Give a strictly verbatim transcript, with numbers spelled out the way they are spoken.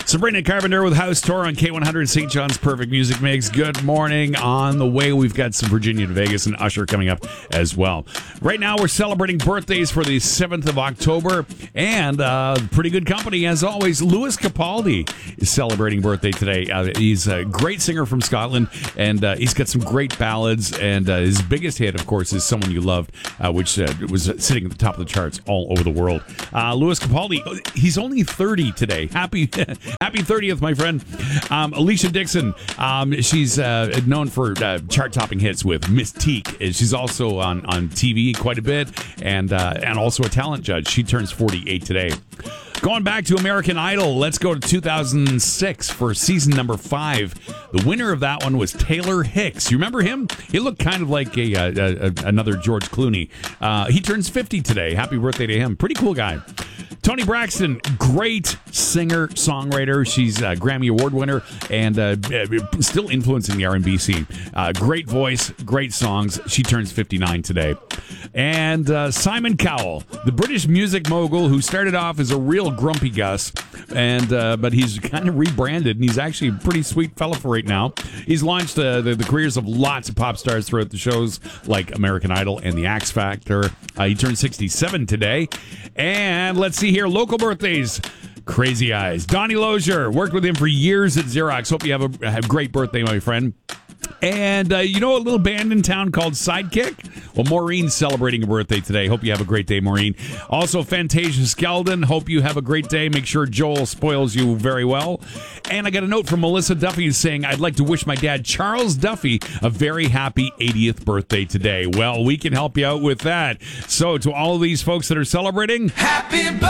Sabrina Carpenter with House Tour on K one hundred, Saint John's Perfect Music Mix. Good morning. On the way, we've got some Virginia to Vegas and Usher coming up as well. Right now, we're celebrating birthdays for the seventh of October, and uh, pretty good company, as always. Lewis Capaldi is celebrating birthday today. Uh, he's a great singer from Scotland, and uh, he's got some great ballads, and uh, his biggest hit, of course, is Someone You Loved, uh, which uh, was sitting at the top of the charts all over the world. Uh, Lewis Capaldi, he's only thirty today. Happy Happy thirtieth, my friend. Um, Alicia Dixon, um, she's uh, known for uh, chart-topping hits with Mystique. She's also on, on T V quite a bit, and uh, and also a talent judge. She turns forty-eight today. Going back to American Idol, let's go to two thousand six for season number five. The winner of that one was Taylor Hicks. You remember him? He looked kind of like a, a, a another George Clooney. Uh, he turns fifty today. Happy birthday to him. Pretty cool guy. Toni Braxton, great singer, songwriter. She's a Grammy Award winner and uh, still influencing the R and B scene. Uh, great voice, great songs. She turns fifty-nine today. And uh, Simon Cowell, the British music mogul who started off as a real grumpy Gus, and uh, but he's kind of rebranded, and he's actually a pretty sweet fella for right now. He's launched uh, the, the careers of lots of pop stars throughout the shows like American Idol and The X Factor. Uh, he turned sixty-seven today. And let's see here, local birthdays. Crazy Eyes. Donnie Lozier, worked with him for years at Xerox. Hope you have a, have a great birthday, my friend. And uh, you know a little band in town called Sidekick? Well, Maureen's celebrating a birthday today. Hope you have a great day, Maureen. Also, Fantasia Skeldon. Hope you have a great day. Make sure Joel spoils you very well. And I got a note from Melissa Duffy saying, I'd like to wish my dad, Charles Duffy, a very happy eightieth birthday today. Well, we can help you out with that. So, to all of these folks that are celebrating, happy birthday!